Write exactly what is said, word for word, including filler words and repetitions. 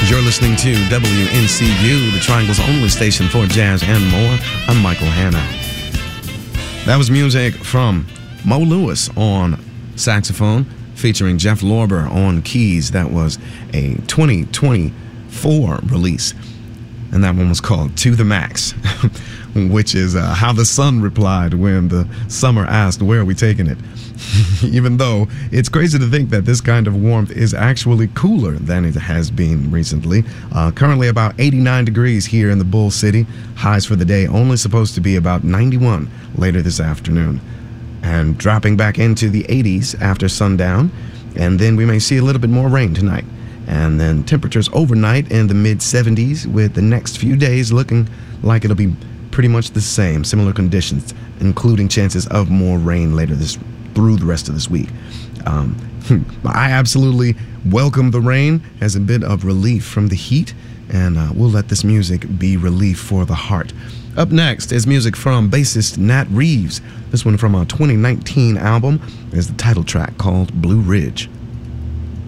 You're listening to W N C U, the Triangle's only station for jazz and more. I'm Michael Hanna. That was music from Mo Lewis on saxophone, featuring Jeff Lorber on keys. That was a twenty twenty-four release, and that one was called To the Max, which is uh, how the sun replied when the summer asked, where are we taking it? Even though it's crazy to think that this kind of warmth is actually cooler than it has been recently. Uh, currently about eighty-nine degrees here in the Bull City. Highs for the day only supposed to be about ninety-one later this afternoon. And dropping back into the eighties after sundown. And then we may see a little bit more rain tonight. And then temperatures overnight in the mid seventies, with the next few days looking like it'll be pretty much the same. Similar conditions, including chances of more rain later this through the rest of this week. Um, I absolutely welcome the rain as a bit of relief from the heat, and uh, we'll let this music be relief for the heart. Up next is music from bassist Nat Reeves. This one from our twenty nineteen album is the title track called Blue Ridge.